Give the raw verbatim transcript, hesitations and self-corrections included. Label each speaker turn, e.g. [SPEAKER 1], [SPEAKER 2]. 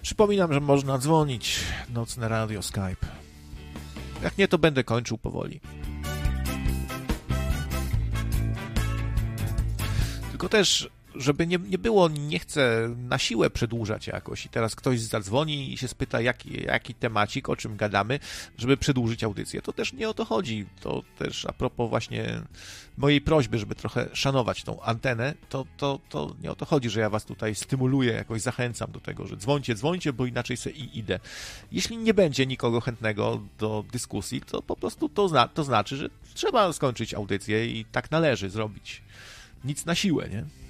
[SPEAKER 1] Przypominam, że można dzwonić. Nocne radio, Skype. Jak nie, to będę kończył powoli. Tylko też, żeby nie, nie było, nie chcę na siłę przedłużać jakoś i teraz ktoś zadzwoni i się spyta, jaki, jaki temacik, o czym gadamy, żeby przedłużyć audycję. To też nie o to chodzi. To też a propos właśnie mojej prośby, żeby trochę szanować tą antenę, to, to, to nie o to chodzi, że ja was tutaj stymuluję, jakoś zachęcam do tego, że dzwońcie, dzwońcie, bo inaczej sobie i idę. Jeśli nie będzie nikogo chętnego do dyskusji, to po prostu to, zna, to znaczy, że trzeba skończyć audycję i tak należy zrobić. Nic na siłę, nie?